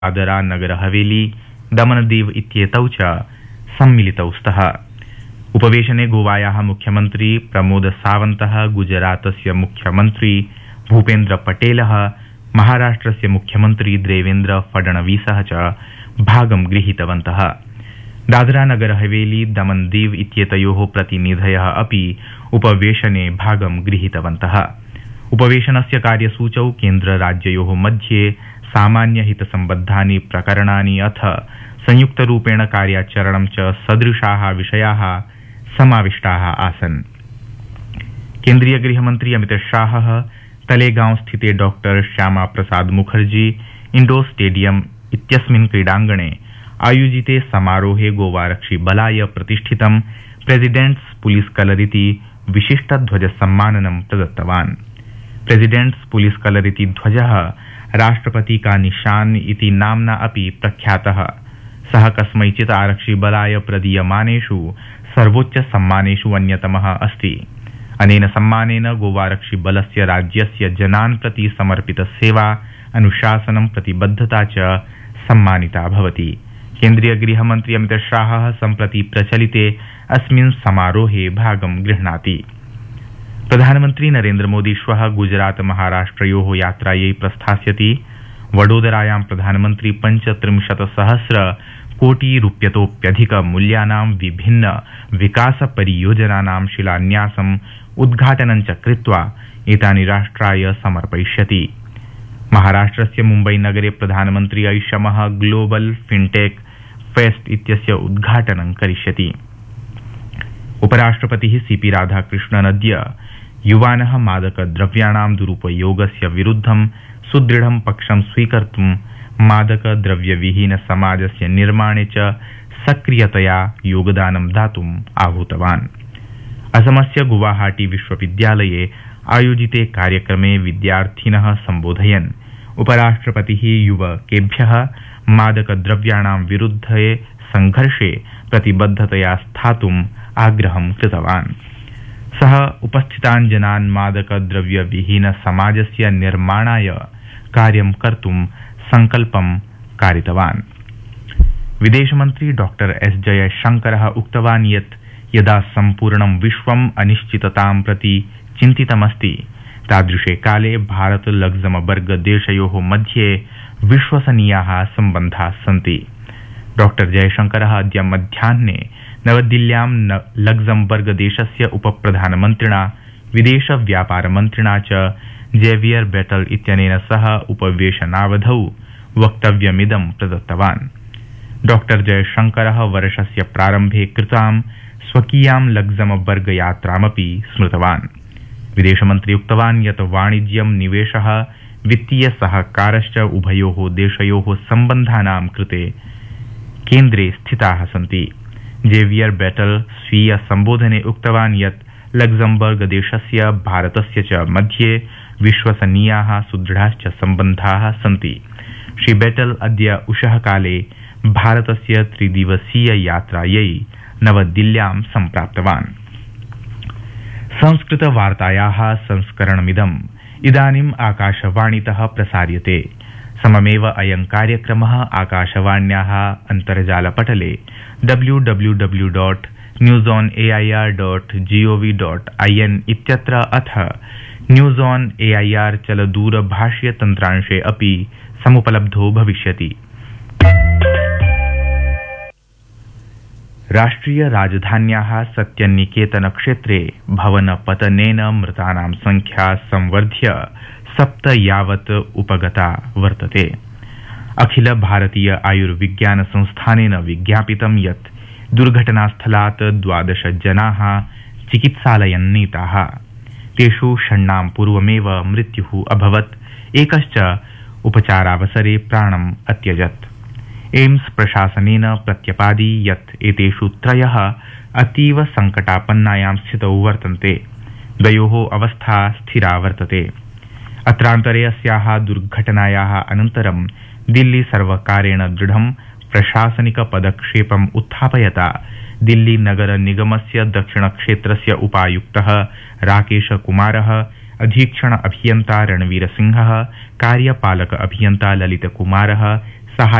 दादरा नगर हवेली दमनदीव इत्येतौ च सम्मिलितौ स्तः। उपवेशने गोवायाः मुख्यमन्त्री प्रमोद सावन्तः, गुजरातस्य मुख्यमन्त्री भूपेन्द्र पटेलः, महाराष्ट्रस्य मुख्यमन्त्री देवेन्द्र फडणवीसः च भागं गृहीतवन्तः। दादरा नगर हवेली दमनदीव इत्येतयोः प्रतिनिधयः अपि उपवेशने भागं गृहीतवन्तः। उपवेशनस्य कार्यसूचौ केन्द्रराज्ययोः मध्ये सामान्यहितसम्बद्धानि प्रकरणानि अथ संयुक्तरूपेण कार्याचरणं च सदृशाः विषयाः समाविष्टाः आसन्। केन्द्रीय गृहमन्त्री अमितशाहः तलेगांव स्थिते doctor Shyama Prasad Mukherjee indoor stadium इत्यस्मिन् क्रीडाङ्गणे आयोजिते समारोहे गोवारक्षिबलाय प्रतिष्ठितं प्रेसिडेंट्स पुलिस कलरिति विशिष्टध्वजसम्माननं प्रदत्तवान्। प्रेसिडेंट्स पुलिस कलरिति ध्वजः राष्ट्रपति का निशान इति नाम्ना अपि प्रख्यातः। सः कस्मैचित् आरक्षिबलाय प्रदीयमानेषु सर्वोच्चसम्मानेषु अन्यतमः अस्ति। अनेन सम्मानेन गोवारक्षिबलस्य राज्यस्य जनान् प्रति समर्पितसेवा, अनुशासनं, प्रतिबद्धता च सम्मानिता भवति। केन्द्रीय गृहमन्त्री अमितशाहः सम्प्रति प्रचलिते अस्मिन् समारोहे भागं गृह्णाति। प्रधानमन्त्री नरेन्द्र मोदी श्वः गुजरात महाराष्ट्रयोः यात्रायै प्रस्थास्यति। वडोदरायां प्रधानमन्त्री 35,000 कोटि रूप्यतोप्यधिक मूल्यानां विभिन्न विकासपरियोजनानां शिलान्यासम्, उद्घाटनं च कृत्वा एतानि राष्ट्राय समर्पयिष्यति। महाराष्ट्रस्य मुम्बई नगरे प्रधानमन्त्री ऐषमः ग्लोबल फिनटेक फेस्ट इत्यस्य उद्घाटनं करिष्यति। उपराष्ट्रपतिः सीपी राधाकृष्णन् अद्य युवानः मादकद्रव्याणां दुरुपयोगस्य विरुद्धं सुदृढं पक्षं स्वीकर्तुं मादकद्रव्यविहीन समाजस्य निर्माणे च सक्रियतया योगदानं दातुम् आहूतवान्। असमस्य गुवाहाटी विश्वविद्यालये आयोजिते कार्यक्रमे विद्यार्थिनः सम्बोधयन् उपराष्ट्रपतिः युवकेभ्यः मादकद्रव्याणां विरुद्धे संघर्षे प्रतिबद्धतया स्थातुम् आग्रहं कृतवान्। सः उपस्थितान् जनान् मादकद्रव्यविहीन समाजस्य निर्माणाय कार्यं कर्तुं संकल्पं कारितवान्। विदेशमन्त्री डॉक्टर एस जयशंकरः उक्तवान् यत् यदा सम्पूर्णं विश्वम् अनिश्चिततां प्रति चिन्तितमस्ति, तादृशे काले भारत लग्जमबर्ग देशयोः मध्ये विश्वसनीयाः सम्बन्धाः सन्ति। डॉक्टर जयशंकरः अद्य मध्याह्ने नवदिल्ल्यां लग्जमबर्ग देशस्य उपप्रधानमन्त्रिणा, विदेशव्यापारमन्त्रिणा च जेवियर बेटल इत्यनेन सह उपवेशनावधौ वक्तव्यमिदं प्रदत्तवान्। डॉक्टर जयशंकरः वर्षस्य प्रारम्भे कृतां स्वकीयां लग्जमबर्ग यात्रामपि स्मृतवान्। विदेशमन्त्री उक्तवान् यत् वाणिज्यं, निवेशः, वित्तीय सहकारश्च उभयोः देशयोः सम्बन्धानां कृते केन्द्रे स्थिताः सन्ति। जेवियर बेटल स्वीय सम्बोधने उक्तवान् यत् लग्जमबर्ग देशस्य भारतस्य च मध्ये विश्वसनीयाः सुदृढाश्च सम्बन्धाः सन्ति। श्री बेटल अद्य उषः काले भारतस्य त्रिदिवसीय यात्रायै नवदिल्ल्यां सम्प्राप्तवान्। संस्कृतवार्तायाः संस्करणमिदम् इदानीम् आकाशवाणीतः प्रसार्यते। सममेव अयं कार्यक्रमः आकाशवाण्याः अन्तर्जालपटले www.newsonair.gov.in इत्यत्र अथ न्यूज ऑन एआईआर चलदूरभाष्य तन्त्रांशे अपि समुपलब्धो भविष्यति। राष्ट्रिय राजधान्याः सत्यनिकेतन क्षेत्रे भवनपतनेन मृतानां संख्या संवर्ध्य 7 यावत् उपगता वर्तते। अखिल भारतीय आयुर्विज्ञान संस्थानेन विज्ञापितं यत् दुर्घटनास्थलात् 12 जनाः चिकित्सालयन्नीताः। तेषु 6 पूर्वमेव मृत्युः अभवत्, एकश्च उपचारावसरे प्राणम् अत्यजत्। एम्स प्रशासनेन प्रत्यपादि यत् एतेषु 3 अतीव संकटापन्नायां स्थितौ वर्तन्ते। द्वयोः अवस्था स्थिरा वर्तते। अत्रान्तरे अस्याः दुर्घटनायाः अनन्तरं दिल्ली सर्वकारेण दृढं प्रशासनिक पदक्षेपम् उत्थापयता दिल्ली नगर निगमस्य दक्षिणक्षेत्रस्य उपायुक्तः राकेश कुमारः, अधीक्षण अभियन्ता रणवीर सिंहः, कार्यपालक अभियन्ता ललित कुमारः,